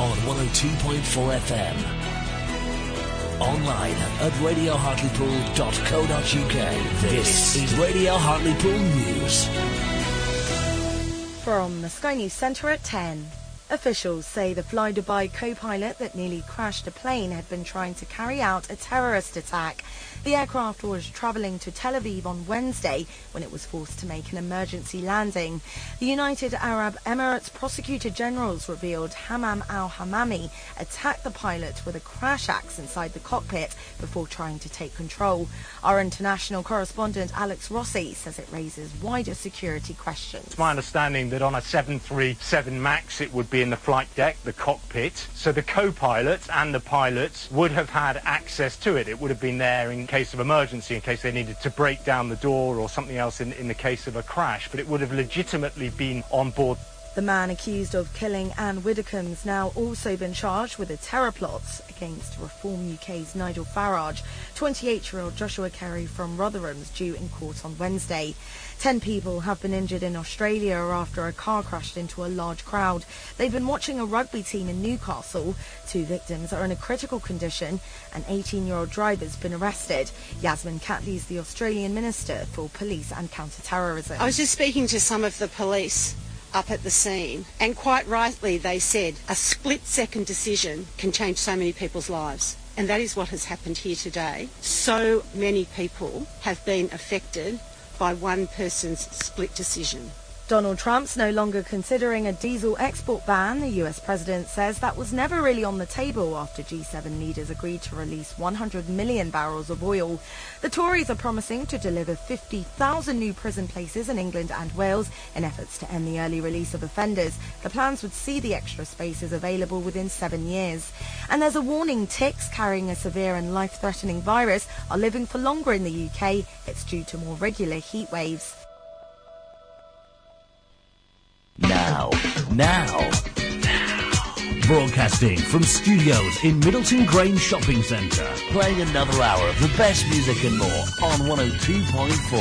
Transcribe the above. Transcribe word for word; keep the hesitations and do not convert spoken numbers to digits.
on one oh two point four F M. Online at radio hartlepool dot co dot uk. This is Radio Hartlepool News. From the Sky News Centre at ten. Officials say the Fly Dubai co-pilot that nearly crashed a plane had been trying to carry out a terrorist attack. The aircraft was travelling to Tel Aviv on Wednesday when it was forced to make an emergency landing. The United Arab Emirates Prosecutor Generals revealed Hammam al-Hammami attacked the pilot with a crash axe inside the cockpit before trying to take control. Our international correspondent Alex Rossi says it raises wider security questions. It's my understanding that on a seven thirty-seven MAX it would be in the flight deck, the cockpit, so the co-pilot and the pilots would have had access to it. It would have been there in case of emergency, in case they needed to break down the door or something else in, in the case of a crash, but it would have legitimately been on board. The man accused of killing Anne Widdecombe's now also been charged with a terror plot against Reform U K's Nigel Farage. twenty-eight-year-old Joshua Carey from Rotherham's due in court on Wednesday. Ten people have been injured in Australia after a car crashed into a large crowd. They've been watching a rugby team in Newcastle. Two victims are in a critical condition. An eighteen-year-old driver's been arrested. Yasmin Catley is the Australian Minister for Police and Counter-Terrorism. I was just speaking to some of the police up at the scene, and quite rightly they said a split-second decision can change so many people's lives. And that is what has happened here today. So many people have been affected by one person's split decision. Donald Trump's no longer considering a diesel export ban. The U S president says that was never really on the table after G seven leaders agreed to release one hundred million barrels of oil. The Tories are promising to deliver fifty thousand new prison places in England and Wales in efforts to end the early release of offenders. The plans would see the extra spaces available within seven years. And there's a warning: ticks carrying a severe and life-threatening virus are living for longer in the U K. It's due to more regular heat waves. Now, now, now. Broadcasting from studios in Middleton Grange Shopping Centre. Playing another hour of the best music and more on one oh two point four.